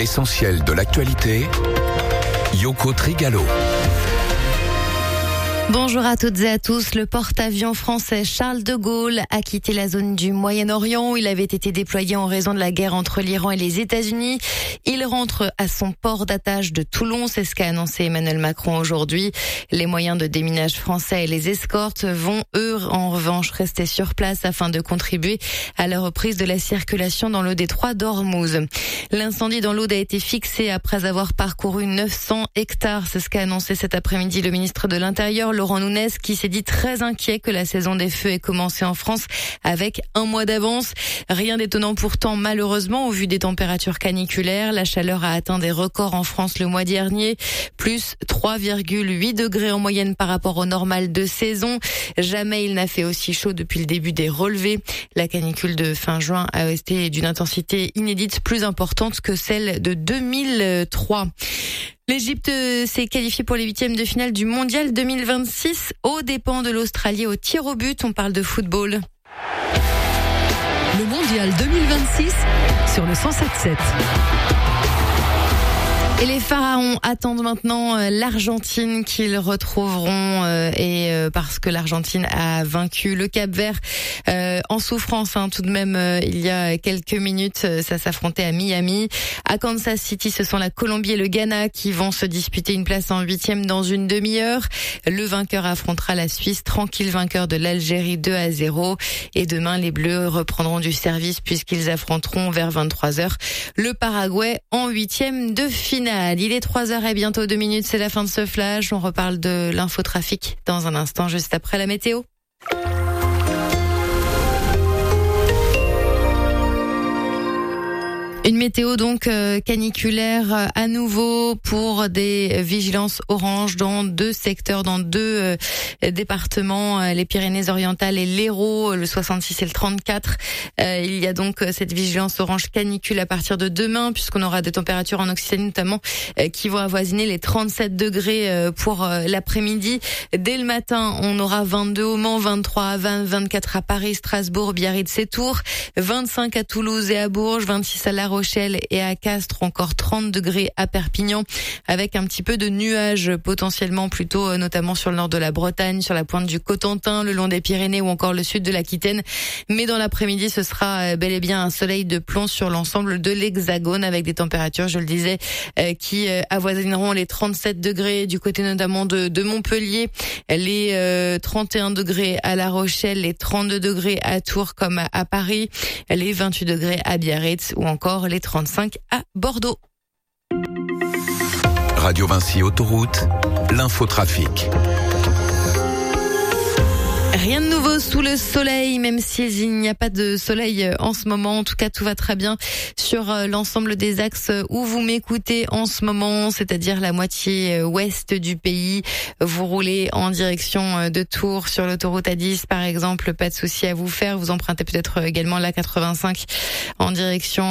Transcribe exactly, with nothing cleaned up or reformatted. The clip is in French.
L'essentiel de l'actualité, Yoko Trigalo. Bonjour à toutes et à tous. Le porte-avions français Charles de Gaulle a quitté la zone du Moyen-Orient où il avait été déployé en raison de la guerre entre l'Iran et les États-Unis. Il rentre à son port d'attache de Toulon, c'est ce qu'a annoncé Emmanuel Macron aujourd'hui. Les moyens de déminage français et les escortes vont, eux, en revanche, rester sur place afin de contribuer à la reprise de la circulation dans le détroit d'Ormuz. L'incendie dans l'Aude a été fixé après avoir parcouru neuf cents hectares, c'est ce qu'a annoncé cet après-midi le ministre de l'Intérieur, Laurent Nunez, qui s'est dit très inquiet que la saison des feux ait commencé en France avec un mois d'avance. Rien d'étonnant pourtant, malheureusement, au vu des températures caniculaires. La chaleur a atteint des records en France le mois dernier, plus trois virgule huit degrés en moyenne par rapport au normal de saison. Jamais il n'a fait aussi chaud depuis le début des relevés. La canicule de fin juin a été d'une intensité inédite, plus importante que celle de deux mille trois. L'Égypte s'est qualifiée pour les huitièmes de finale du Mondial deux mille vingt-six aux dépens de l'Australie au tir au but. On parle de football. Le Mondial deux mille vingt-six sur le cent sept sept. Et les Pharaons attendent maintenant l'Argentine qu'ils retrouveront euh, et euh, parce que l'Argentine a vaincu le Cap-Vert euh, en souffrance hein, tout de même euh, il y a quelques minutes. Ça s'affrontait à Miami. À Kansas City, ce sont la Colombie et le Ghana qui vont se disputer une place en huitième dans une demi-heure. Le vainqueur affrontera la Suisse, tranquille vainqueur de l'Algérie deux à zéro. Et demain, les Bleus reprendront du service puisqu'ils affronteront vers vingt-trois heures le Paraguay en huitième de finale. Il est trois heures et bientôt deux minutes, c'est la fin de ce flash. On reparle de l'infotrafic dans un instant, juste après la météo. Une météo donc euh, caniculaire euh, à nouveau pour des vigilances orange dans deux secteurs, dans deux euh, départements, euh, les Pyrénées-Orientales et l'Hérault, le soixante-six et le trente-quatre. Euh, il y a donc euh, cette vigilance orange canicule à partir de demain, puisqu'on aura des températures en Occitanie notamment euh, qui vont avoisiner les trente-sept degrés euh, pour euh, l'après-midi. Dès le matin, on aura vingt-deux au Mans, vingt-trois à Vannes, vingt-quatre à Paris, Strasbourg, Biarritz et Tours, vingt-cinq à Toulouse et à Bourges, vingt-six à La Rochelle et à Castres, encore trente degrés à Perpignan, avec un petit peu de nuages potentiellement plutôt notamment sur le nord de la Bretagne, sur la pointe du Cotentin, le long des Pyrénées ou encore le sud de l'Aquitaine. Mais dans l'après-midi, ce sera bel et bien un soleil de plomb sur l'ensemble de l'Hexagone, avec des températures, je le disais, qui avoisineront les trente-sept degrés du côté notamment de, de Montpellier, les euh, trente et un degrés à La Rochelle, les trente-deux degrés à Tours comme à, à Paris, les vingt-huit degrés à Biarritz ou encore les trente-cinq à Bordeaux. Radio Vinci Autoroute, l'infotrafic. Rien de nouveau sous le soleil, même s'il n'y a pas de soleil en ce moment. En tout cas, tout va très bien sur l'ensemble des axes où vous m'écoutez en ce moment, c'est-à-dire la moitié ouest du pays. Vous roulez en direction de Tours sur l'autoroute A dix, par exemple, pas de souci à vous faire. Vous empruntez peut-être également la quatre-vingt-cinq en direction